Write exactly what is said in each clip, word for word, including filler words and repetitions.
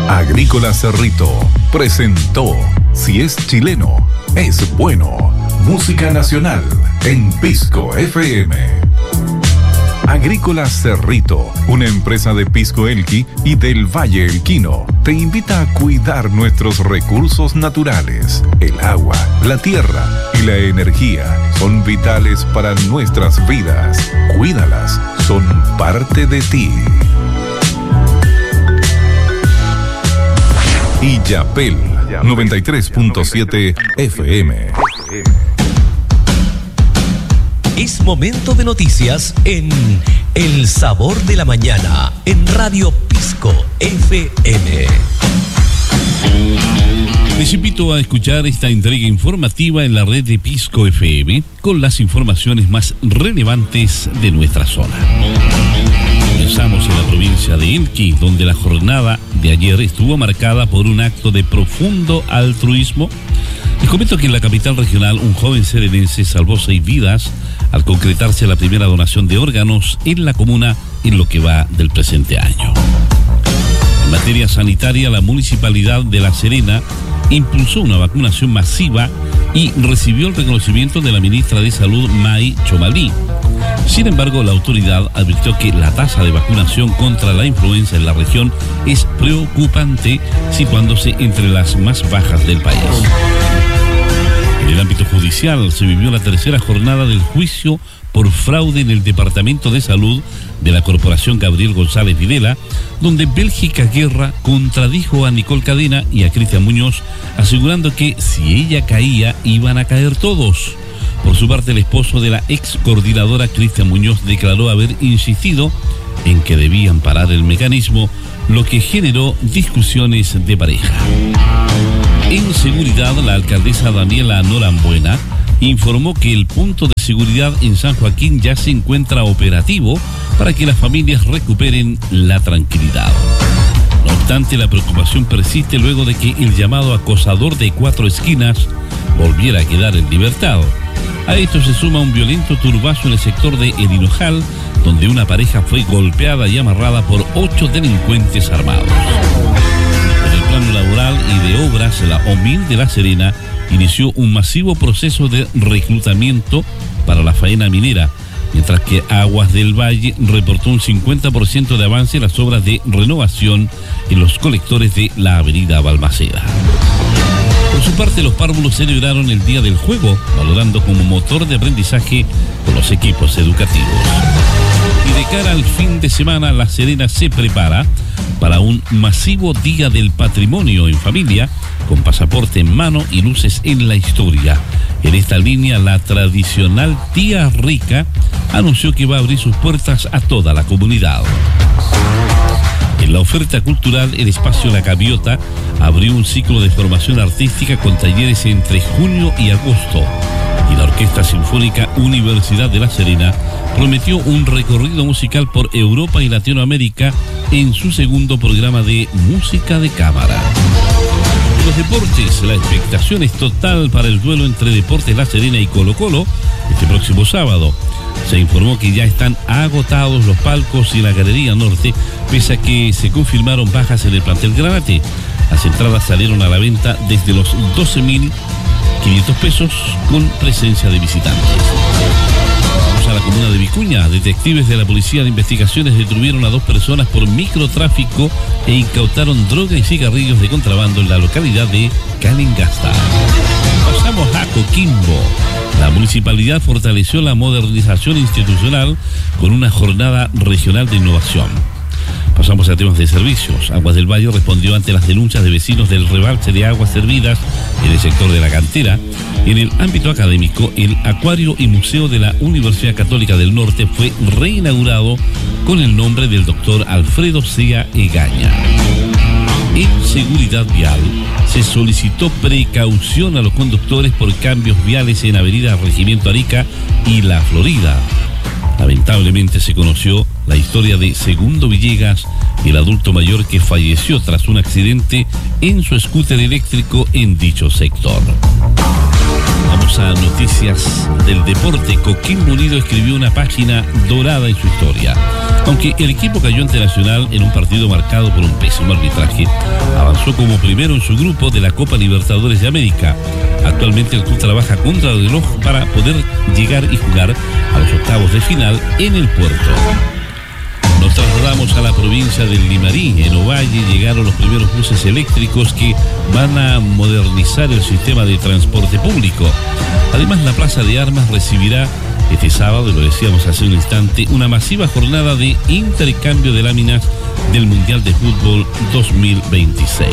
Agrícola Cerrito presentó Si es chileno, es bueno. Música nacional en Pisco F M. Agrícola Cerrito, una empresa de Pisco Elqui y del Valle Elquino, te invita a cuidar nuestros recursos naturales. El agua, la tierra y la energía son vitales para nuestras vidas. Cuídalas, son parte de ti. Illapel noventa y tres punto siete F M. Es momento de noticias en El Sabor de la Mañana, en Radio Pisco F M. Les invito a escuchar esta entrega informativa en la red de Pisco F M con las informaciones más relevantes de nuestra zona. Comenzamos en la provincia de Elqui, donde la jornada de ayer estuvo marcada por un acto de profundo altruismo. Les comento que en la capital regional un joven serenense salvó seis vidas al concretarse la primera donación de órganos en la comuna en lo que va del presente año. En materia sanitaria, la Municipalidad de La Serena impulsó una vacunación masiva y recibió el reconocimiento de la ministra de Salud, May Chomalí. Sin embargo, la autoridad advirtió que la tasa de vacunación contra la influenza en la región es preocupante, situándose entre las más bajas del país. En el ámbito judicial se vivió la tercera jornada del juicio por fraude en el Departamento de Salud de la Corporación Gabriel González Videla, donde Bélgica Guerra contradijo a Nicole Cadena y a Cristian Muñoz, asegurando que si ella caía, iban a caer todos. Por su parte, el esposo de la ex coordinadora, Cristian Muñoz, declaró haber insistido en que debían parar el mecanismo, lo que generó discusiones de pareja. En seguridad, la alcaldesa Daniela Norambuena informó que el punto de seguridad en San Joaquín ya se encuentra operativo para que las familias recuperen la tranquilidad. No obstante, la preocupación persiste luego de que el llamado acosador de Cuatro Esquinas volviera a quedar en libertad. A esto se suma un violento turbazo en el sector de El Hinojal, donde una pareja fue golpeada y amarrada por ocho delincuentes armados. En el plano laboral y de obras, la O M I L de La Serena inició un masivo proceso de reclutamiento para la faena minera, mientras que Aguas del Valle reportó un cincuenta por ciento de avance en las obras de renovación en los colectores de la avenida Balmaceda. Por su parte, los párvulos celebraron el Día del Juego, valorando como motor de aprendizaje con los equipos educativos. Y de cara al fin de semana, La Serena se prepara para un masivo Día del Patrimonio en familia, con pasaporte en mano y luces en la historia. En esta línea, la tradicional Tía Rica anunció que va a abrir sus puertas a toda la comunidad. En la oferta cultural, el espacio La Gaviota abrió un ciclo de formación artística con talleres entre junio y agosto. Y la Orquesta Sinfónica Universidad de La Serena prometió un recorrido musical por Europa y Latinoamérica en su segundo programa de música de cámara. En los deportes, la expectación es total para el duelo entre Deportes La Serena y Colo Colo este próximo sábado. Se informó que ya están agotados los palcos y la Galería Norte, pese a que se confirmaron bajas en el plantel granate. Las entradas salieron a la venta desde los doce mil quinientos pesos con presencia de visitantes. Vamos a la comuna de Vicuña. Detectives de la Policía de Investigaciones detuvieron a dos personas por microtráfico e incautaron droga y cigarrillos de contrabando en la localidad de Calingasta. Pasamos a Coquimbo. La municipalidad fortaleció la modernización institucional con una jornada regional de innovación. Pasamos a temas de servicios. Aguas del Valle respondió ante las denuncias de vecinos del rebalse de aguas servidas en el sector de la cantera. En el ámbito académico, el Acuario y Museo de la Universidad Católica del Norte fue reinaugurado con el nombre del doctor Alfredo Cea Egaña. En seguridad vial, se solicitó precaución a los conductores por cambios viales en Avenida Regimiento Arica y La Florida. Lamentablemente se conoció la historia de Segundo Villegas, el adulto mayor que falleció tras un accidente en su scooter eléctrico en dicho sector. Vamos Vamos a noticias del deporte. Coquimbo Unido escribió una página dorada en su historia. Aunque el equipo cayó ante Nacional en un partido marcado por un pésimo arbitraje, avanzó como primero en su grupo de la Copa Libertadores de América. Actualmente el club trabaja contra el reloj para poder llegar y jugar a los octavos de final en el Puerto. Nos trasladamos a la provincia del Limarí. En Ovalle llegaron los primeros buses eléctricos que van a modernizar el sistema de transporte público. Además, la Plaza de Armas recibirá este sábado, y lo decíamos hace un instante, una masiva jornada de intercambio de láminas del Mundial de Fútbol dos mil veintiséis.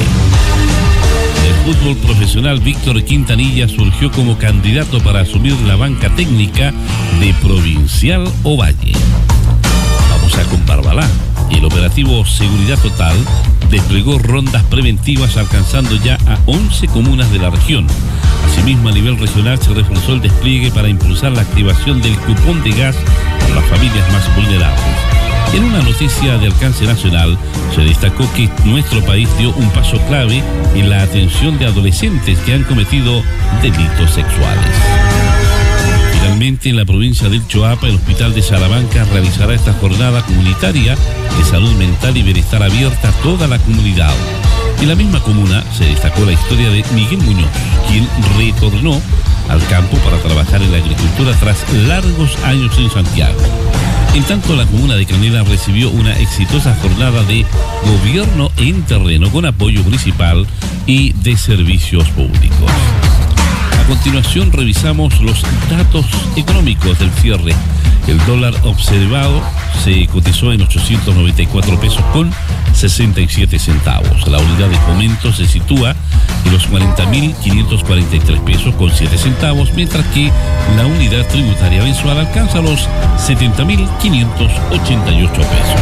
El fútbol profesional, Víctor Quintanilla surgió como candidato para asumir la banca técnica de Provincial Ovalle. Vamos a con Barbalá. El operativo Seguridad Total desplegó rondas preventivas alcanzando ya a once comunas de la región. Asimismo, a nivel regional se reforzó el despliegue para impulsar la activación del cupón de gas para las familias más vulnerables. En una noticia de alcance nacional, se destacó que nuestro país dio un paso clave en la atención de adolescentes que han cometido delitos sexuales. Finalmente, en la provincia del Choapa, el Hospital de Salamanca realizará esta jornada comunitaria de salud mental y bienestar abierta a toda la comunidad. En la misma comuna se destacó la historia de Miguel Muñoz, quien retornó al campo para trabajar en la agricultura tras largos años en Santiago. En tanto, la comuna de Canela recibió una exitosa jornada de gobierno en terreno con apoyo municipal y de servicios públicos. A continuación revisamos los datos económicos del cierre. El dólar observado se cotizó en ochocientos noventa y cuatro pesos con sesenta y siete centavos. La unidad de fomento se sitúa en los cuarenta mil quinientos cuarenta y tres pesos con siete centavos, mientras que la unidad tributaria mensual alcanza los setenta mil quinientos ochenta y ocho pesos.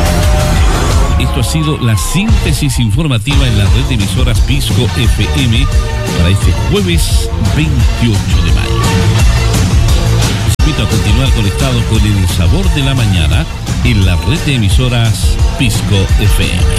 Esto ha sido la síntesis informativa en la red de emisoras Pisco F M para este jueves veintiocho de mayo. Les invito a continuar conectados con el sabor de la mañana en la red de emisoras Pisco F M.